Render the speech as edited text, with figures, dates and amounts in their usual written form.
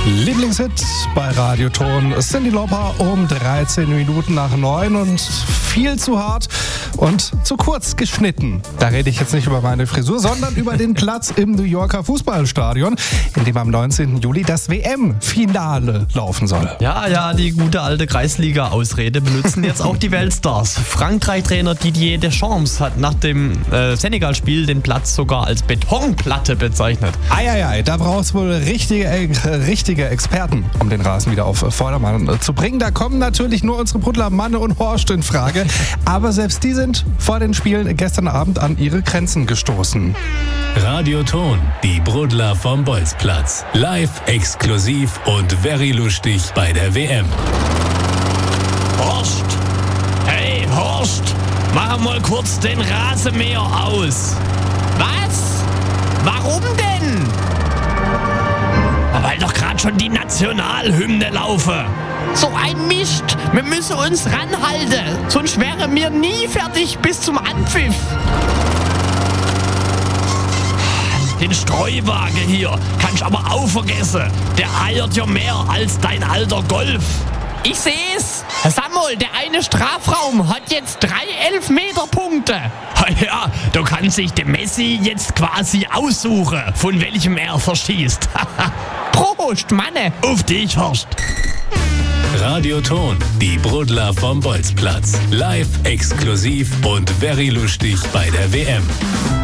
Lieblingshit bei Radioton. Cyndi Lauper um 13 Minuten nach 9 und viel zu hart und zu kurz geschnitten. Da rede ich jetzt nicht über meine Frisur, sondern über den Platz im New Yorker Fußballstadion, in dem am 19. Juli das WM-Finale laufen soll. Ja, die gute alte Kreisliga-Ausrede benutzen jetzt auch die Weltstars. Frankreich-Trainer Didier Deschamps hat nach dem Senegal-Spiel den Platz sogar als Betonplatte bezeichnet. Eieiei, da brauchst du wohl richtige Experten, um den Rasen wieder auf Vordermann zu bringen. Da kommen natürlich nur unsere Brudler Manne und Horst in Frage. Aber selbst die sind vor den Spielen gestern Abend an ihre Grenzen gestoßen. Radioton, die Brudler vom Bolzplatz. Live, exklusiv und very lustig bei der WM. Horst! Hey, Horst! Mach mal kurz den Rasenmäher aus. Was? Warum denn? Weil doch gerade schon die Nationalhymne laufe. So ein Mist. Wir müssen uns ranhalten. Sonst wären wir nie fertig bis zum Anpfiff. Den Streuwagen hier kannst aber auch vergessen. Der eiert ja mehr als dein alter Golf. Ich seh's. Samuel, der eine Strafraum hat jetzt 3 Elfmeterpunkte. Ja, du kannst sich den Messi jetzt quasi aussuchen, von welchem er verschießt. Prost, Manne. Auf dich, Horst. Radioton, die Brudler vom Bolzplatz. Live, exklusiv und very lustig bei der WM.